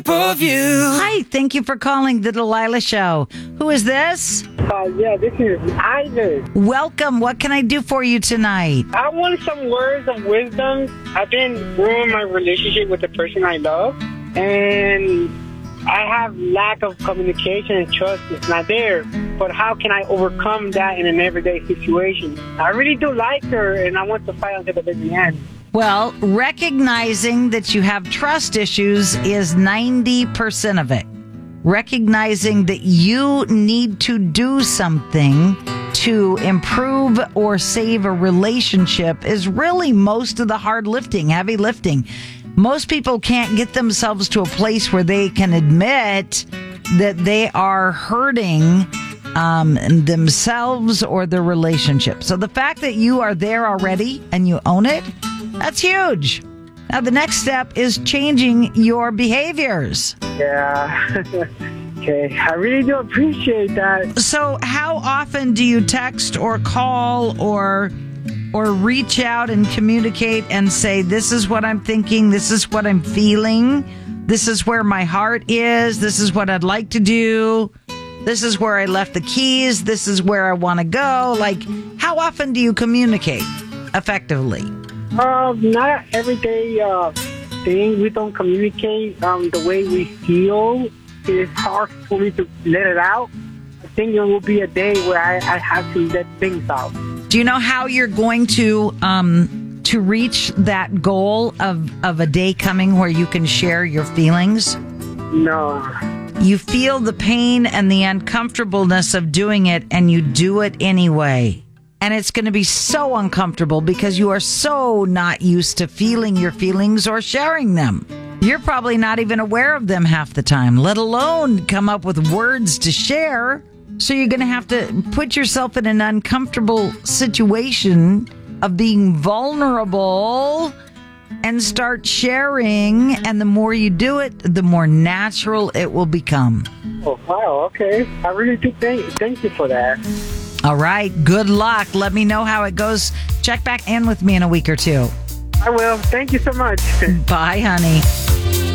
Hi, thank you for calling the Delilah Show. Who is this? Yeah, this is Ivan. Welcome. What can I do for you tonight? I want some words of wisdom. I've been ruining my relationship with the person I love, and I have lack of communication and trust is not there. But how can I overcome that in an everyday situation? I really do like her, and I want to fight until the very end. Well, recognizing that you have trust issues is 90% of it. Recognizing that you need to do something to improve or save a relationship is really most of the hard lifting, heavy lifting. Most people can't get themselves to a place where they can admit that they are hurting themselves or their relationship. So the fact that you are there already and you own it, that's huge. Now, the next step is changing your behaviors. Yeah. Okay. I really do appreciate that. So how often do you text or call or reach out and communicate and say, this is what I'm thinking, this is what I'm feeling, this is where my heart is, this is what I'd like to do, this is where I left the keys, this is where I want to go? Like, how often do you communicate effectively? Not everyday thing. We don't communicate the way we feel. It's hard for me to let it out. I think there will be a day where I have to let things out. Do you know how you're going to reach that goal of a day coming where you can share your feelings? No. You feel the pain and the uncomfortableness of doing it, and you do it anyway. And it's going to be so uncomfortable because you are so not used to feeling your feelings or sharing them. You're probably not even aware of them half the time, let alone come up with words to share. So you're going to have to put yourself in an uncomfortable situation of being vulnerable and start sharing. And the more you do it, the more natural it will become. Oh, wow. Okay. I really do thank you for that. All right. Good luck. Let me know how it goes. Check back in with me in a week or two. I will. Thank you so much. Bye, honey.